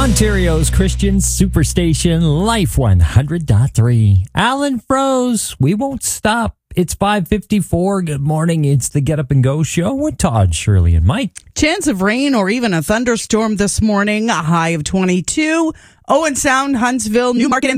Ontario's Christian Superstation, Life 100.3. Alan froze. We won't stop. It's 5:54. Good morning. It's the Get Up and Go show with Todd, Shirley, and Mike. Chance of rain or even a thunderstorm this morning. A high of 22. Owen Sound, Huntsville, Newmarket, and